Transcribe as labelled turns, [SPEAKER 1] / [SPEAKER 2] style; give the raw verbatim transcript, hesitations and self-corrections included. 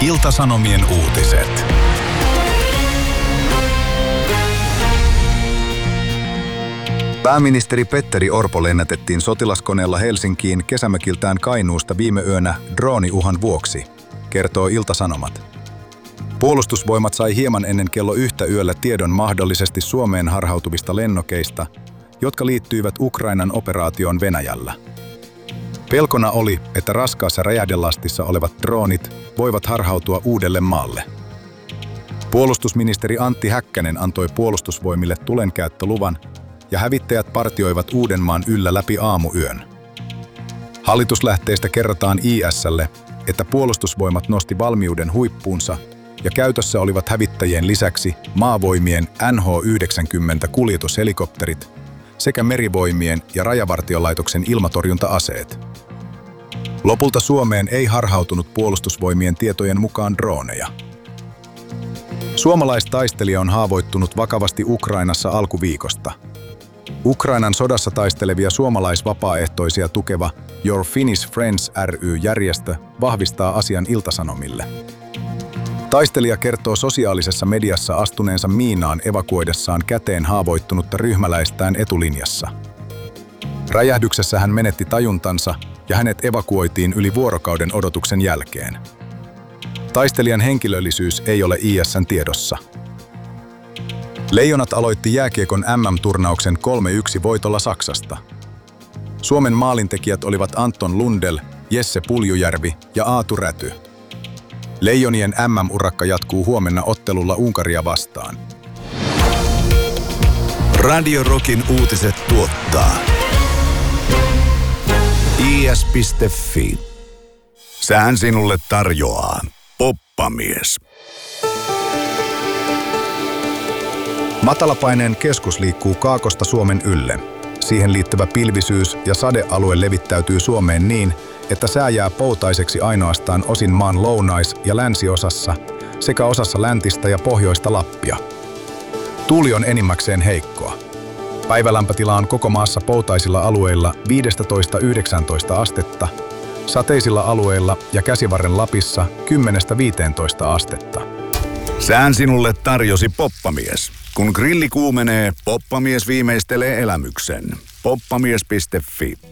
[SPEAKER 1] Ilta-Sanomien uutiset. Pääministeri Petteri Orpo lennätettiin sotilaskoneella Helsinkiin kesämökiltään Kainuusta viime yönä drooniuhan vuoksi, kertoo Ilta-Sanomat. Puolustusvoimat sai hieman ennen kello yhtä yöllä tiedon mahdollisesti Suomeen harhautuvista lennokeista, jotka liittyivät Ukrainan operaatioon Venäjällä. Pelkona oli, että raskaassa räjähdelastissa olevat droonit voivat harhautua uudelle maalle. Puolustusministeri Antti Häkkänen antoi puolustusvoimille tulenkäyttöluvan ja hävittäjät partioivat Uudenmaan yllä läpi aamuyön. Hallituslähteistä kerrotaan I S:lle, että puolustusvoimat nosti valmiuden huippuunsa ja käytössä olivat hävittäjien lisäksi maavoimien N H yhdeksänkymmentä kuljetushelikopterit sekä merivoimien ja rajavartiolaitoksen ilmatorjunta-aseet. Lopulta Suomeen ei harhautunut puolustusvoimien tietojen mukaan drooneja. Suomalaistaistelija on haavoittunut vakavasti Ukrainassa alkuviikosta. Ukrainan sodassa taistelevia suomalaisvapaaehtoisia tukeva Your Finnish Friends ry-järjestö vahvistaa asian Ilta-Sanomille. Taistelija kertoo sosiaalisessa mediassa astuneensa miinaan evakuoidessaan käteen haavoittunutta ryhmäläistään etulinjassa. Räjähdyksessä hän menetti tajuntansa ja hänet evakuoitiin yli vuorokauden odotuksen jälkeen. Taistelijan henkilöllisyys ei ole I S:n tiedossa. Leijonat aloitti jääkiekon M M-turnauksen kolme yksi voitolla Saksasta. Suomen maalintekijät olivat Anton Lundell, Jesse Puljujärvi ja Aatu Räty. Leijonien M M-urakka jatkuu huomenna ottelulla Unkaria vastaan.
[SPEAKER 2] Radio Rockin uutiset tuottaa I S piste F I. Sään sinulle tarjoaa Poppamies.
[SPEAKER 1] Matalapaineen keskus liikkuu Kaakosta Suomen ylle. Siihen liittyvä pilvisyys ja sadealue levittäytyy Suomeen niin, että sää jää poutaiseksi ainoastaan osin maan lounais- ja länsiosassa sekä osassa läntistä ja pohjoista Lappia. Tuuli on enimmäkseen heikkoa. Päivälämpötila on koko maassa poutaisilla alueilla viisitoista yhdeksäntoista astetta, sateisilla alueilla ja Käsivarren Lapissa kymmenestä viiteentoista astetta.
[SPEAKER 2] Sään sinulle tarjosi Poppamies. Kun grilli kuumenee, Poppamies viimeistelee elämyksen. poppamies piste F I.